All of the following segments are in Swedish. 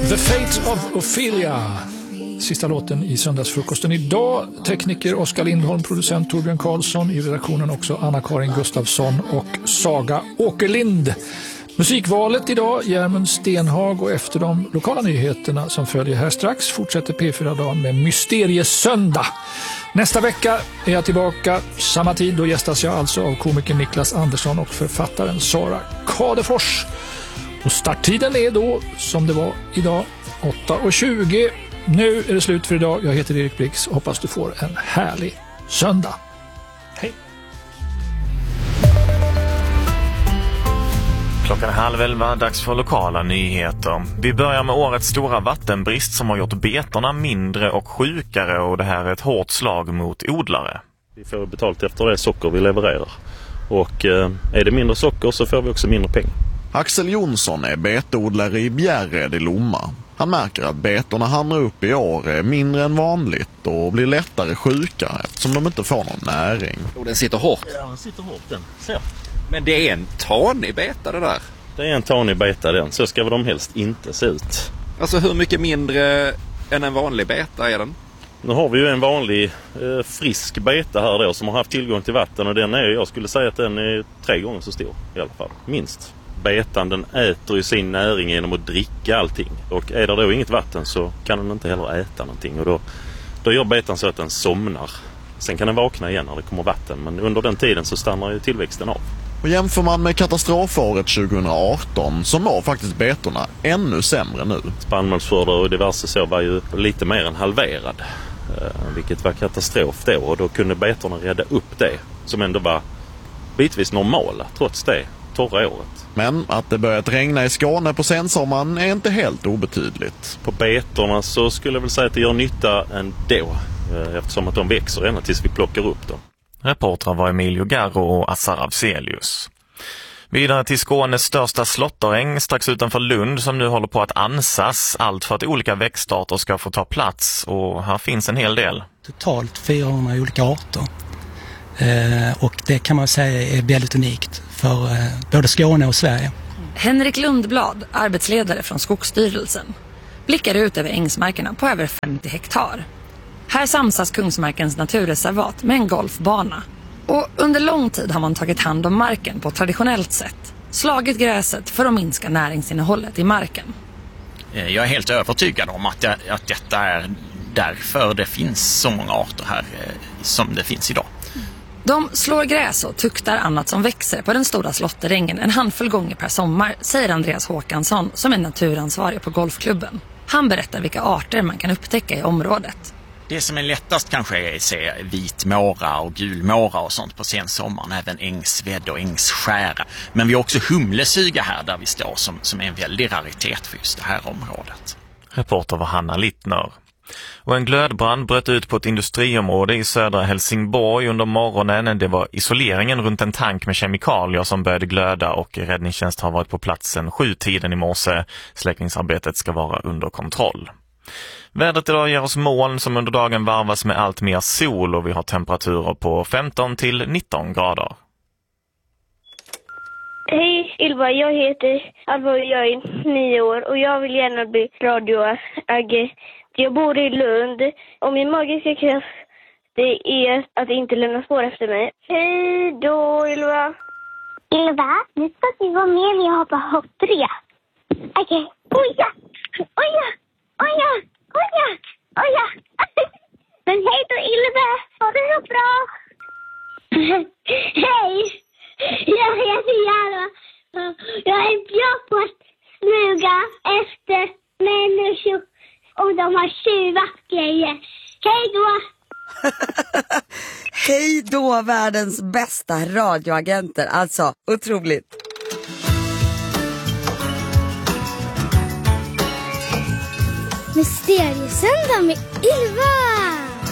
The Fate of Ophelia. Sista låten i söndagsfrukosten idag. Tekniker Oskar Lindholm, producent Torbjörn Karlsson, i redaktionen också Anna-Karin Gustafsson och Saga Åkerlind. Musikvalet idag, Järmund Stenhag, och efter de lokala nyheterna som följer här strax fortsätter P4-dagen med Mysteriesöndag. Nästa vecka är jag tillbaka samma tid, då gästas jag alltså av komikern Niklas Andersson och författaren Sara Kadefors. Och starttiden är då, som det var idag, 8:20. Nu är det slut för idag. Jag heter Erik Blix och hoppas du får en härlig söndag. Hej! 10:30, dags för lokala nyheter. Vi börjar med årets stora vattenbrist som har gjort betorna mindre och sjukare, och det här är ett hårt slag mot odlare. Vi får betalt efter det socker vi levererar, och är det mindre socker så får vi också mindre pengar. Axel Jonsson är betodlare i Bjärred i Lomma. Han märker att betorna hamnar upp i år är mindre än vanligt och blir lättare sjuka eftersom de inte får någon näring. Och den sitter hårt. Ja, den sitter hårt den. Så. Men det är en tanig beta det där. Det är en tanig beta den, så ska de helst inte se ut. Alltså hur mycket mindre än en vanlig beta är den? Nu har vi ju en vanlig frisk beta här då som har haft tillgång till vatten, och den är, jag skulle säga att den är 3 gånger så stor i alla fall, minst. Betan, den äter ju sin näring genom att dricka allting, och är det då inget vatten så kan den inte heller äta någonting, och då gör betan så att den somnar. Sen kan den vakna igen när det kommer vatten, men under den tiden så stannar ju tillväxten av. Och jämför man med katastrofåret 2018 så mår faktiskt betorna ännu sämre nu. Spannmålsskörder och diverse så var ju lite mer än halverad, vilket var katastrof då, och då kunde betorna rädda upp det som ändå var bitvis normala trots det torra året. Men att det börjat regna i Skåne på sensommaren är inte helt obetydligt. På betorna så skulle jag väl säga att det gör nytta ändå, eftersom att de växer ända tills vi plockar upp dem. Reportrar var Emilio Garro och Assar Avselius. Vidare till Skånes största slotteräng strax utanför Lund som nu håller på att ansas, allt för att olika växtarter ska få ta plats, och här finns en hel del. Totalt 400 olika arter. Och det kan man säga är väldigt unikt för både Skåne och Sverige. Henrik Lundblad, arbetsledare från Skogsstyrelsen, blickar ut över ängsmarkerna på över 50 hektar. Här samsas Kungsmarkens naturreservat med en golfbana. Och under lång tid har man tagit hand om marken på traditionellt sätt. Slagit gräset för att minska näringsinnehållet i marken. Jag är helt övertygad om att detta är därför det finns så många arter här som det finns idag. De slår gräs och tuktar annat som växer på den stora slotterängen en handfull gånger per sommar, säger Andreas Håkansson som är naturansvarig på golfklubben. Han berättar vilka arter man kan upptäcka i området. Det som är lättast kanske är att se vitmåra och gulmåra och sånt på sensommaren, även ängsvädd och ängsskära. Men vi har också humlesyga här där vi står som är en väldig raritet för just det här området. Reporter var Hanna Littner. Och en glödbrand bröt ut på ett industriområde i södra Helsingborg under morgonen. Det var isoleringen runt en tank med kemikalier som började glöda, och räddningstjänst har varit på platsen 7-tiden i morse. Släckningsarbetet ska vara under kontroll. Vädret idag ger oss moln som under dagen varvas med allt mer sol, och vi har temperaturer på 15 till 19 grader. Hej Ylva, jag heter Alva och jag är 9 år och jag vill gärna bli radioagent. Jag bor i Lund och min magiska kraft det är att inte lämna spår efter mig. Hej då Ylva! Ylva, nu ska du vara med när jag hoppar hopprep. Okej, oja, oja, oja, oja, oja. Men hej då Ylva, ha det så bra. Hej, jag heter Jarva. Jag är bra på att smuga efter människor och de har tjuvat grejer. Hej då! Hej då, världens bästa radioagenter. Alltså, otroligt. Mysteriesöndag med Ylva!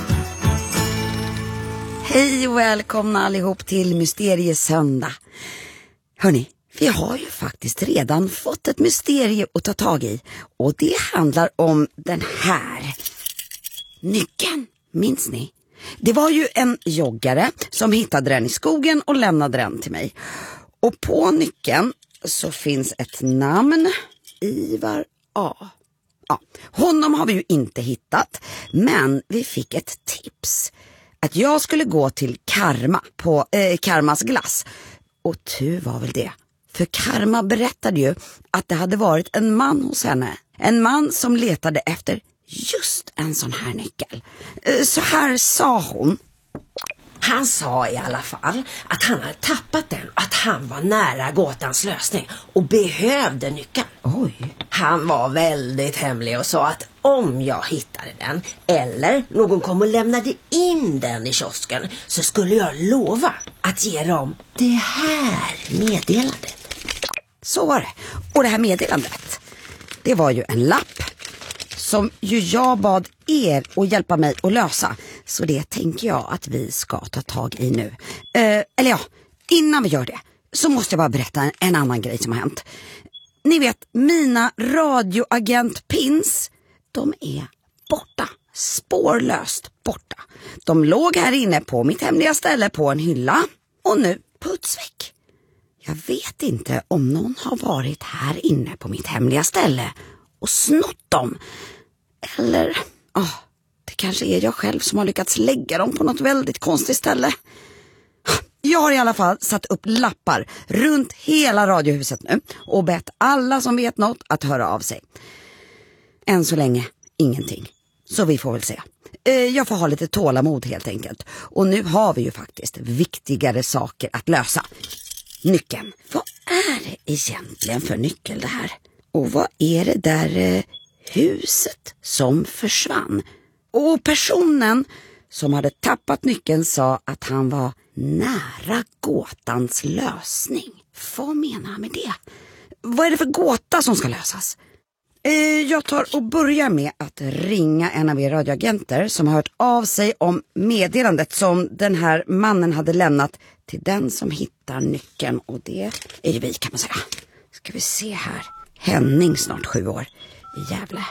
Hej och välkomna allihop till Mysteriesöndag. Hörni, vi har ju faktiskt redan fått ett mysterie att ta tag i. Och det handlar om den här nyckeln. Minns ni? Det var ju en joggare som hittade den i skogen och lämnade den till mig. Och på nyckeln så finns ett namn. Ivar A. Ja, honom har vi ju inte hittat, men vi fick ett tips. Att jag skulle gå till Karma på Karmas glass. Och tur var väl det. För Karma berättade ju att det hade varit en man hos henne. En man som letade efter just en sån här nyckel. Så här sa hon. Han sa i alla fall att han hade tappat den och att han var nära gåtans lösning och behövde nyckeln. Oj. Han var väldigt hemlig och sa att om jag hittade den eller någon kom och lämnade in den i kiosken så skulle jag lova att ge dem det här meddelandet. Så var det. Och det här meddelandet, det var ju en lapp som ju jag bad er att hjälpa mig att lösa. Så det tänker jag att vi ska ta tag i nu. Eller ja, innan vi gör det så måste jag bara berätta en annan grej som har hänt. Ni vet, mina radioagentpins, de är borta. Spårlöst borta. De låg här inne på mitt hemliga ställe på en hylla. Och nu putsväck. Jag vet inte om någon har varit här inne på mitt hemliga ställe och snott dem. Eller, det kanske är jag själv som har lyckats lägga dem på något väldigt konstigt ställe. Jag har i alla fall satt upp lappar runt hela radiohuset nu och bett alla som vet något att höra av sig. Än så länge, ingenting. Så vi får väl se. Jag får ha lite tålamod helt enkelt. Och nu har vi ju faktiskt viktigare saker att lösa. Nyckeln. Vad är det egentligen för nyckel det här? Och vad är det där huset som försvann? Och personen som hade tappat nyckeln sa att han var nära gåtans lösning. Vad menar han med det? Vad är det för gåta som ska lösas? Jag tar och börjar med att ringa en av er radioagenter som har hört av sig om meddelandet som den här mannen hade lämnat till den som hittar nyckeln. Och det är ju vi, kan man säga. Ska vi se här. Henning, snart 7 år, i Gävle.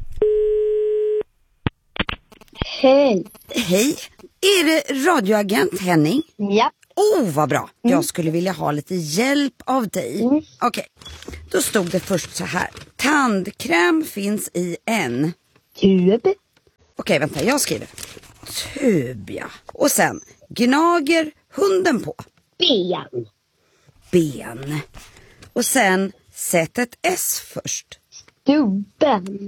Hej. Hej. Är det radioagent Henning? Ja. Vad bra. Jag skulle vilja ha lite hjälp av dig. Okej. Då stod det först så här. Tandkräm finns i en tub. Okej, vänta, jag skriver. Tub, ja. Och sen, gnager hunden på? Ben. Och sen, sätt ett S först. Stubben.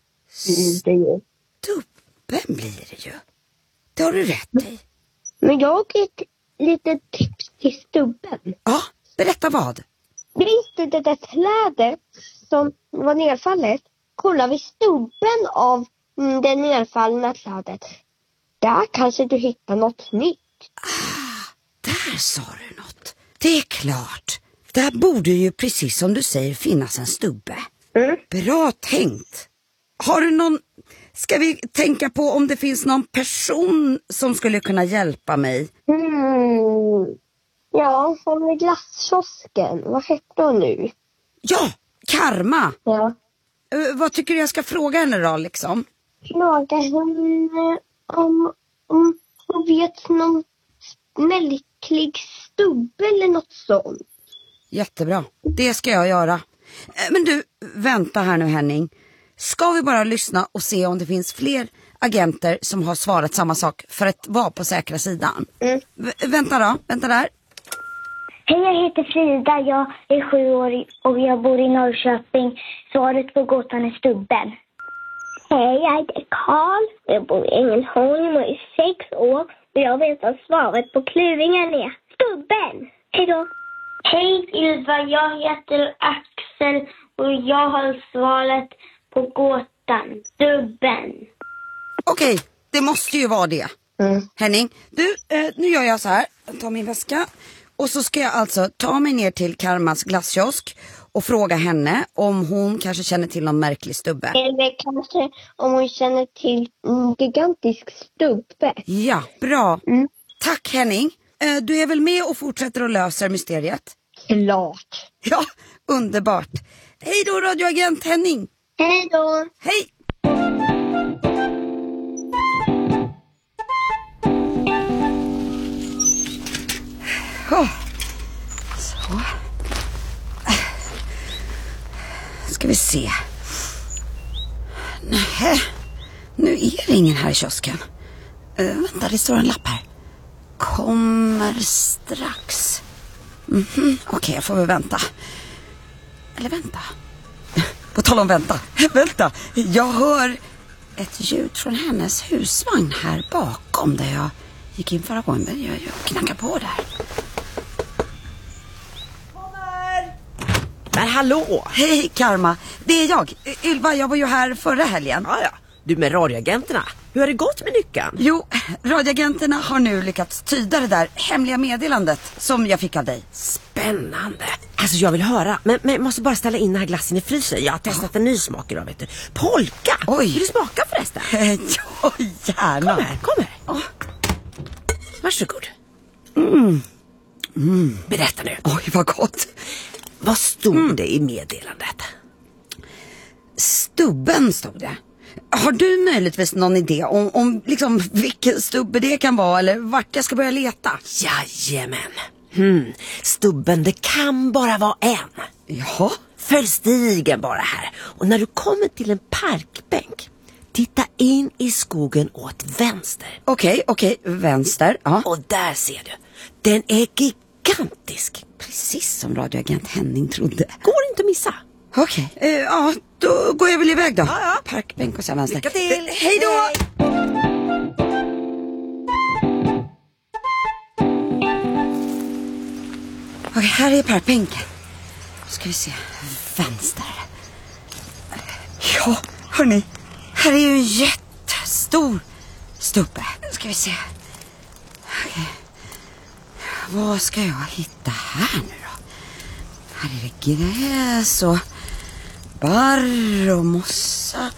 Stubben blir det ju. Det har du rätt i. Men jag har ett litet tips till stubben. Ja, berätta vad. Visst det där trädet som var nedfallet. Kolla vid stubben av det nedfallna trädet. Där kanske du hittar något nytt. Där sa du något. Det är klart. Där borde ju precis som du säger finnas en stubbe. Bra tänkt. Har du någon... Ska vi tänka på om det finns någon person som skulle kunna hjälpa mig? Ja, från glasskiosken. Vad heter hon nu? Ja, Karma. Ja. Vad tycker du jag ska fråga henne då, liksom? Fråga henne om hon vet någon märklig stubbe eller något sånt. Jättebra, det ska jag göra. Men du, vänta här nu Henning. Ska vi bara lyssna och se om det finns fler agenter som har svarat samma sak för att vara på säkra sidan? Vänta där. Hej, jag heter Frida. Jag är 7 år och jag bor i Norrköping. Svaret på gåtan är stubben. Hej, jag heter Karl. Jag bor i Ängelholm och är 6 år. Och jag vet att svaret på kluringen är stubben. Hej då. Hej Ylva, jag heter Axel och jag har svaret på gåtan. Stubben. Okej, det måste ju vara det. Henning, du, nu gör jag så här. Jag tar min väska. Och så ska jag alltså ta mig ner till Karmas glasskiosk och fråga henne om hon kanske känner till någon märklig stubbe. Eller kanske om hon känner till en gigantisk stubbe. Ja, bra. Tack Henning. Du är väl med och fortsätter att lösa mysteriet? Klart. Ja, underbart. Hej då radioagent Henning. Hej då. Hej. Så. Ska vi se. Nu är det ingen här i kiosken. Vänta, det står en lapp här. Kommer strax. Okej, jag får väl vänta. Eller vänta. På tal om vänta. Vänta, jag hör ett ljud från hennes husvagn här bakom där jag gick in förra gången. Men jag knackar på där. Men hallå! Hej Karma, det är jag. Ylva, jag var ju här förra helgen. Ja. Du med radioagenterna. Hur har det gått med nyckeln? Jo, radioagenterna har nu lyckats tyda det där hemliga meddelandet som jag fick av dig. Spännande. Alltså jag vill höra. Men jag måste bara ställa in den här glassen i frysen. Jag har testat en ny smak idag, vet du. Polka! Oj. Vill du smaka förresten? Ja, gärna. Kom här. Oh. Varsågod. Berätta nu. Oj, vad gott. Vad stod det i meddelandet? Stubben stod det. Har du möjligtvis någon idé om liksom vilken stubbe det kan vara eller vart jag ska börja leta? Jajamän. Stubben, det kan bara vara en. Ja. Följ stigen bara här. Och när du kommer till en parkbänk, titta in i skogen åt vänster. Okej, vänster. Ja. Och där ser du. Den är gigantisk. Precis som radioagent Henning trodde. Går inte att missa. Okej, ja, då går jag väl iväg då. Ja. Parkbänk och sen vänster. Lycka till. Hej då! Okej, här är parkbänken. Ska vi se. Vänster. Ja, hörni. Här är ju en jättestor stubbe. Ska vi se. Okej. Vad ska jag hitta här nu då? Här är det gräs och barr och mossa.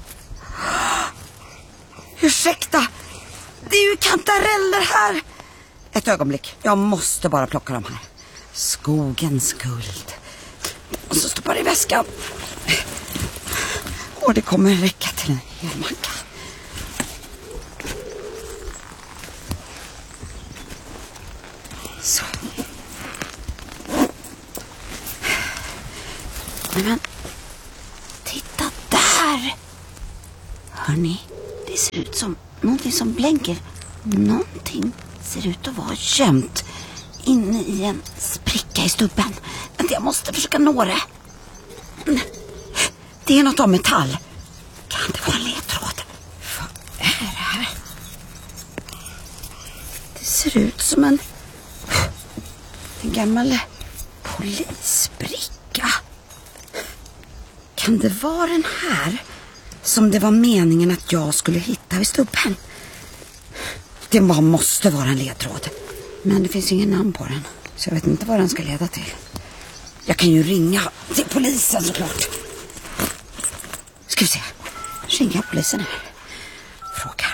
Ursäkta, det är ju kantareller här. Ett ögonblick, jag måste bara plocka dem här. Skogens guld. Och så stoppar det i väskan. Och det kommer räcka till en hel macka. Så. Men titta där. Hörni, det ser ut som någonting som blänker. Någonting ser ut att vara gömt inne i en spricka i stubben. Men jag måste försöka nå det. Det är något av metall. Kan det vara en ledtråd? Vad är det här? Det ser ut som en gammal polisbricka. Kan det vara den här som det var meningen att jag skulle hitta vid stubben? Det måste vara en ledtråd. Men det finns ingen namn på den. Så jag vet inte vad den ska leda till. Jag kan ju ringa till polisen såklart. Ska vi se. Ringa polisen här. Frågar.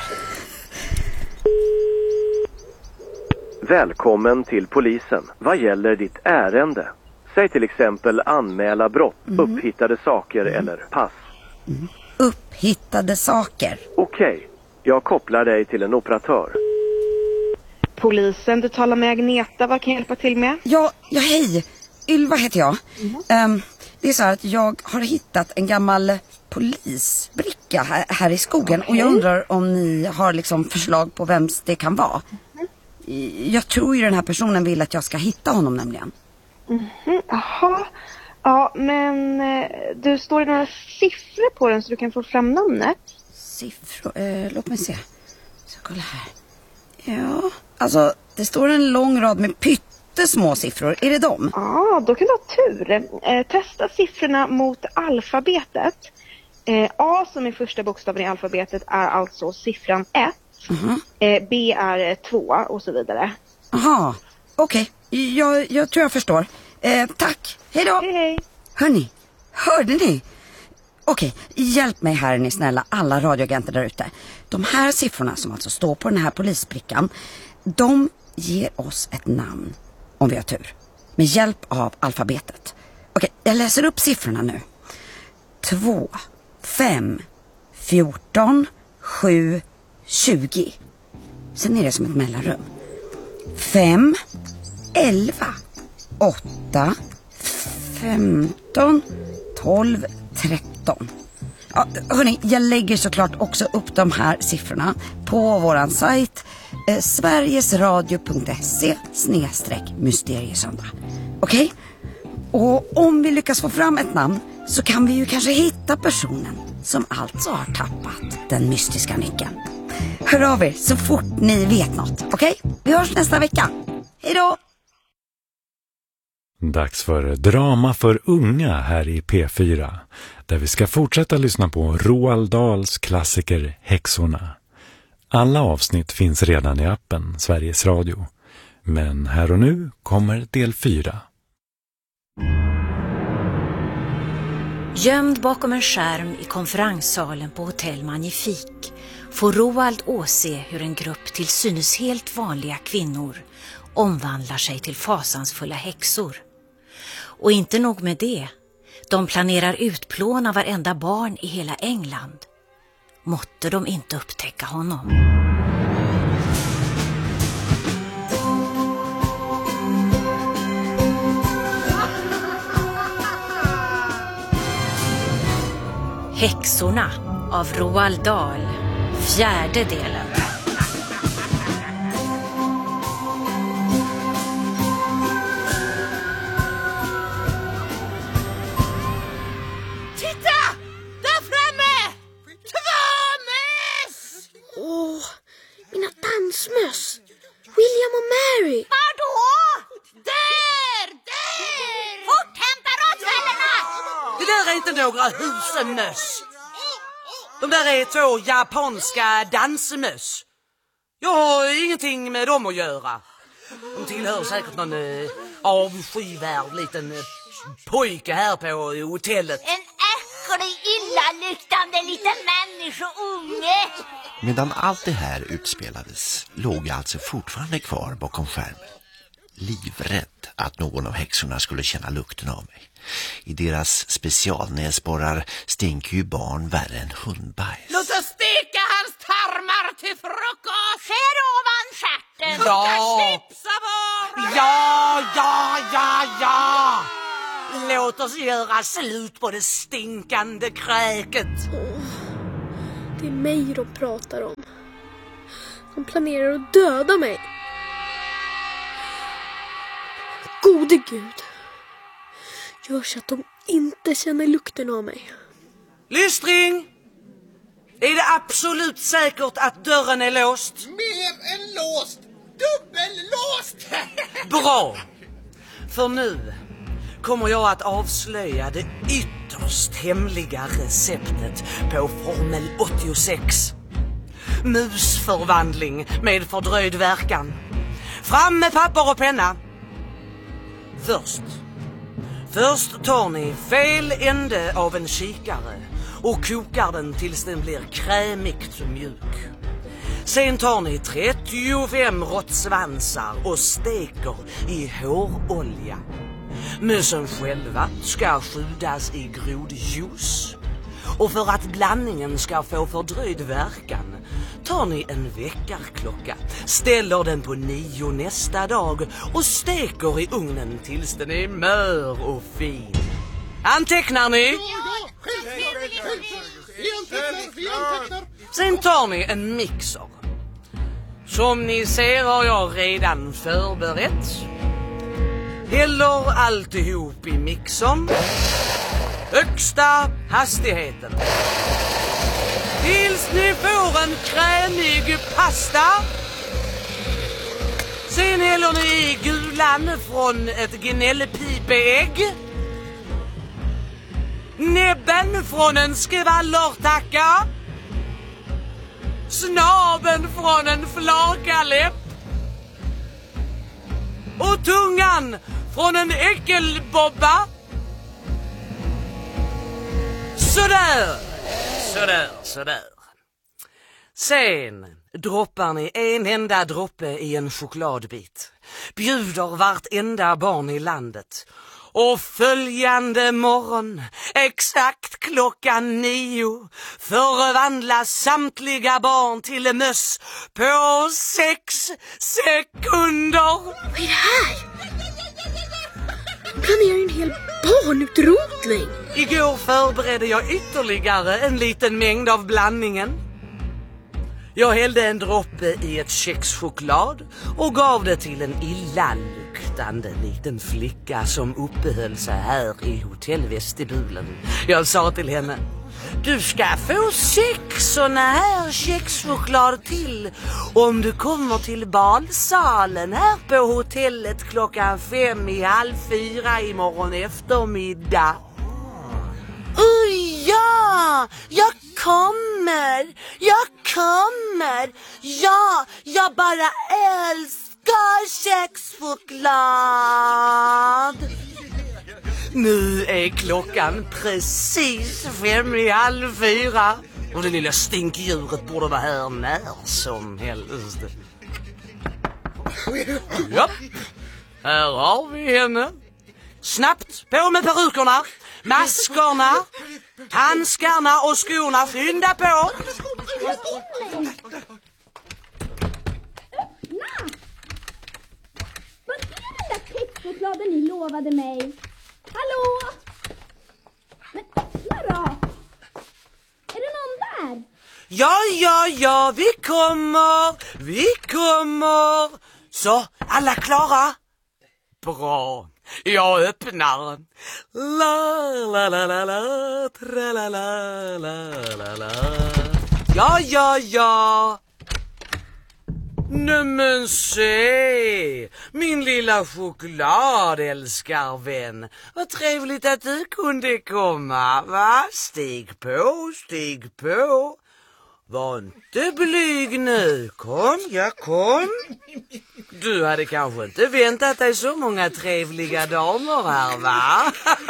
Välkommen till polisen. Vad gäller ditt ärende? Säg till exempel anmäla brott, upphittade saker eller pass. Upphittade saker. Okej, jag kopplar dig till en operatör. Polisen, du talar med Agneta. Vad kan jag hjälpa till med? Ja, hej. Ylva heter jag. Det är så här att jag har hittat en gammal polisbricka här i skogen. Okay. Och jag undrar om ni har liksom förslag på vems det kan vara. Jag tror ju den här personen vill att jag ska hitta honom nämligen. Jaha. Ja, men du står det några siffror på den så du kan få fram namnet? Siffror? Låt mig se. Så kolla här. Ja, alltså det står en lång rad med pyttesmå siffror. Är det dem? Ja, då kan du ha tur. Testa siffrorna mot alfabetet. A som är första bokstaven i alfabetet är alltså siffran 1. B är 2 och så vidare. Aha, okej. Jag tror jag förstår. Tack, hej då. Hej. Hörni, hörde ni? Okej, hjälp mig här ni snälla, alla radioagenter där ute. De här siffrorna som alltså står på den här polisbrickan, de ger oss ett namn om vi har tur. Med hjälp av alfabetet. Okej, jag läser upp siffrorna nu. 2, 5, 14, 7, 20. Sen är det som ett mellanrum. 5, 11, 8, 15, 12, 13. Ja, hörni, jag lägger såklart också upp de här siffrorna på våran sajt sverigesradio.se/mysteriesöndag. Okej? Och om vi lyckas få fram ett namn så kan vi ju kanske hitta personen som alltså har tappat den mystiska nyckeln. Hör av er så fort ni vet något, okej? Vi hörs nästa vecka. Hej då! Dags för drama för unga här i P4, där vi ska fortsätta lyssna på Roald Dahls klassiker Häxorna. Alla avsnitt finns redan i appen Sveriges Radio, men här och nu kommer del 4. Gömd bakom en skärm i konferenssalen på Hotell Magnifik får Roald åse hur en grupp till synes helt vanliga kvinnor omvandlar sig till fasansfulla häxor. Och inte nog med det, de planerar utplåna varenda barn i hela England. Måtte de inte upptäcka honom. Häxorna av Roald Dahl, 4:e delen. Titta! Där framme! 2 möss! Åh, mina dansmöss. William och Mary. Vadå? Där! Fort, hämta råttfällarna! Det där är inte några husemöss. De där är 2 japanska dansmöss. Jag har ingenting med dem att göra. De tillhör säkert någon avskyvärd liten pojke här på hotellet. En äcklig, illaluktande liten människounge. Medan allt det här utspelades låg jag alltså fortfarande kvar bakom skärmen. Livrädd att någon av häxorna skulle känna lukten av mig. I deras specialnäsborrar stinker ju barn värre än hundbajs. Låt oss steka hans tarmar till frukost. Skär ovan stjärten. Ja. Slipsa bara. Ja. Låt oss göra slut på det stinkande kräket. Det är mig de pratar om. De planerar att döda mig. Gode Gud. Gör så att de inte känner lukten av mig. Lystring! Är det absolut säkert att dörren är låst? Mer än låst. Dubbellåst. Bra! För nu kommer jag att avslöja det ytterst hemliga receptet på Formel 86. Musförvandling med fördröjd verkan. Fram med papper och penna. Först tar ni fel ände av en kikare och kokar den tills den blir krämigt mjuk. Sen tar ni 35 råttsvansar och steker i hårolja. Mössen själva ska skjudas i grodjuice. Och för att blandningen ska få fördröjd verkan tar ni en väckarklocka, ställer den på 9 nästa dag och steker i ugnen tills den är mör och fin. Antecknar ni? Sen tar ni en mixer. Som ni ser har jag redan förberett. Häller alltihop i mixern. Högsta hastigheten. Tills ni får en krämig pasta. Sen häller ni i gulan från ett gnällpipeägg. Näbben från en skvallertacka. Snabeln från en flakarläpp. Och tungan från en äckelbobba. Sådär. Sen droppar ni en enda droppe i en chokladbit. Bjuder vartenda barn i landet. Och följande morgon, exakt klockan 9, förvandlas samtliga barn till möss på 6 sekunder. Vad är det här? Planerar en hel barnutrotning. Igår förberedde jag ytterligare en liten mängd av blandningen. Jag hällde en droppe i ett kexchoklad och gav det till en illaluktande liten flicka som uppehöll sig här i hotellvestibulen. Jag sa till henne: du ska få 6 såna här kexchoklad till om du kommer till balsalen här på hotellet 3:55 imorgon eftermiddag. Ja, jag kommer. Ja, jag bara älskar kexchoklad. Nu är klockan precis 3:55 och det lilla stinkdjuret borde vara här när som helst. Ja, här har vi henne. Snabbt på med perukerna, maskerna, handskarna och skorna. Skynda på. Vad är den där kexchokladen ni lovade mig? Hallå? Men Lara, är det någon där? Ja, vi kommer. Så, alla klara? Bra. Jag öppnar. La, tra, la. Ja. Nämen se, min lilla chokladälskarvän. Vad trevligt att du kunde komma, va? Stig på. Var inte blyg nu. Kom. Du hade kanske inte väntat dig så många trevliga damer här, va?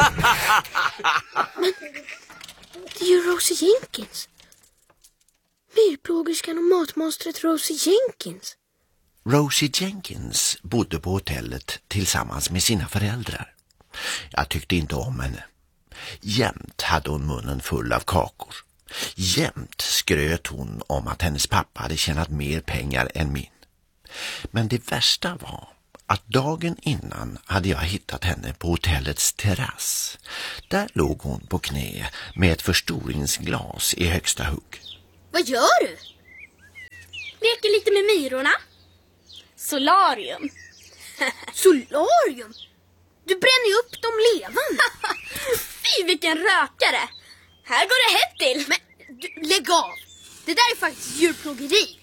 Det är ju Rosie Jenkins. Myrplågerskan och matmonstret Rosie Jenkins. Rosie Jenkins bodde på hotellet tillsammans med sina föräldrar. Jag tyckte inte om henne. Jämt hade hon munnen full av kakor. Jämt skröt hon om att hennes pappa hade tjänat mer pengar än min. Men det värsta var att dagen innan hade jag hittat henne på hotellets terrass. Där låg hon på knä med ett förstoringsglas i högsta hugg. Vad gör du? Leker lite med myrorna. Solarium. Solarium? Du bränner ju upp dem levande. Fy, vilken rökare. Här går det hett till. Men du, lägg av. Det där är faktiskt djurplågeri.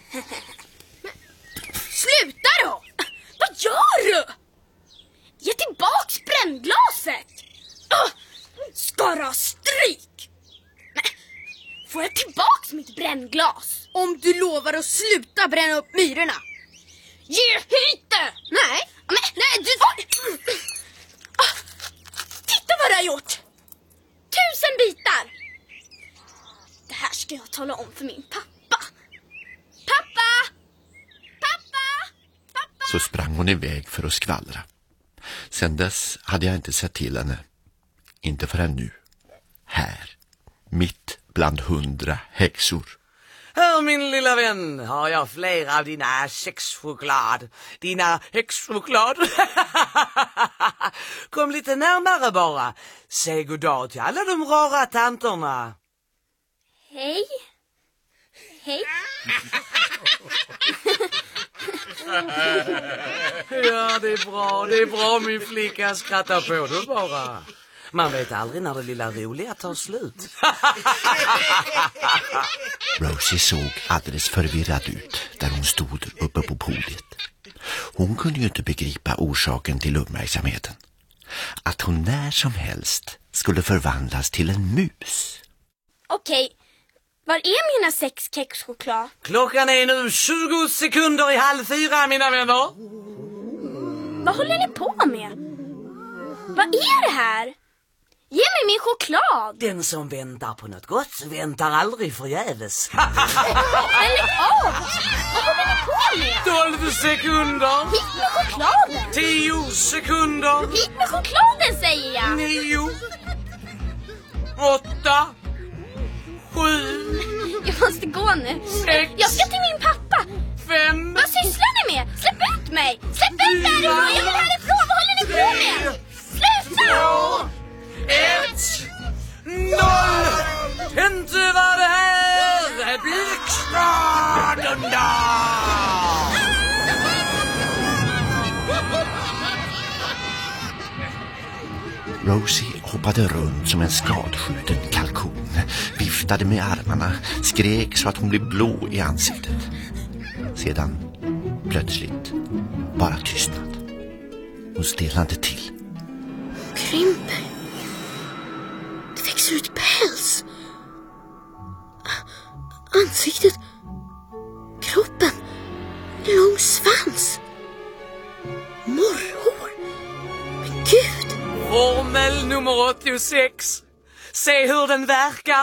Sluta då. Vad gör du? Ge tillbaks brännglaset. Skara stryk. Får jag tillbaks mitt brännglas? Om du lovar att sluta bränna upp myrorna. Ge hit det! Nej, nej du... Titta vad du har gjort! 1000 bitar! Det här ska jag tala om för min pappa. Pappa! Så sprang hon iväg för att skvallra. Sen dess hade jag inte sett till henne. Inte förrän nu. Här. Mitt bland 100 häxor. Här, min lilla vän, har jag flera av dina kexchoklad. Dina häxchoklad. Kom lite närmare bara. Säg god dag till alla de rara tanterna. Hej. Ja, det är bra min flicka. Skratta på du bara. Man vet aldrig när det lilla roliga tar slut. Rosie såg alldeles förvirrad ut där hon stod uppe på podiet. Hon kunde ju inte begripa orsaken till uppmärksamheten. Att hon när som helst skulle förvandlas till en mus. Okej, var är mina 6 kexchoklad? Klockan är nu 20 sekunder i 3:30, mina vänner. Vad håller ni på med? Vad är det här? Ge mig min choklad! Den som väntar på något gott väntar aldrig förgäves. Lägg av! Vad håller ni på med? 12 sekunder. Hit med chokladen! 10 sekunder. Hit med chokladen, säger jag! 9 8 7 Jag måste gå nu. 6 Jag ska till min pappa. 5 Vad sysslar ni med? Släpp ut mig! Släpp ut mig härifrån! Jag vill härifrån! Vad håller ni på med? Sluta! Inte var det här blixtstaden då! Rosie hoppade runt som en skadskjuten kalkon, viftade med armarna, skrek så att hon blev blå i ansiktet. Sedan plötsligt bara tystnad. Hon stelnade till. Krymper. Det växer ut päls. Ansiktet. Kroppen. Lång svans. Morrhår. Men gud. Formel nummer 86. Se hur den verkar.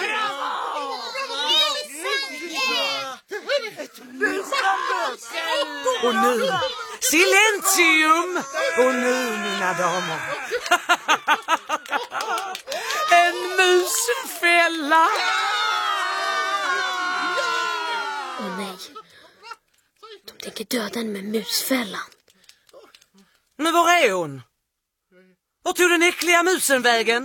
Och nu, silentium! Och nu, mina damer, en musfälla! Åh nej, de tänker döda den med musfällan. Men var är hon? Var tog den äckliga musen vägen?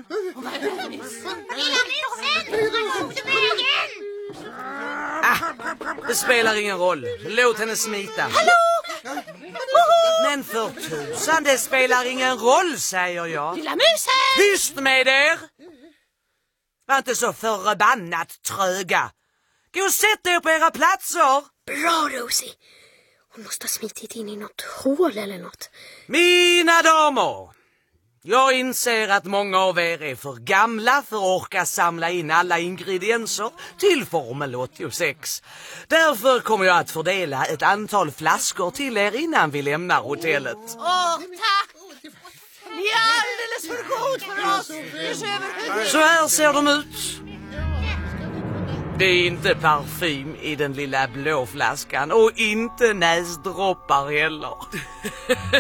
Det spelar ingen roll. Låt henne smita. Hallå! Men för tusan, det spelar ingen roll, säger jag. Lilla musen! Tyst med er! Var inte så förbannat tröga. Gå och sätt er på era platser. Bra, Rosie. Hon måste ha smitit in i något hål eller något. Mina damer, jag inser att många av er är för gamla för att orka samla in alla ingredienser till formel 86. Därför kommer jag att fördela ett antal flaskor till er innan vi lämnar hotellet. Tack! Ni är alldeles för god för oss. Så här ser de ut. Det är inte parfym i den lilla blå flaskan och inte näsdroppar heller.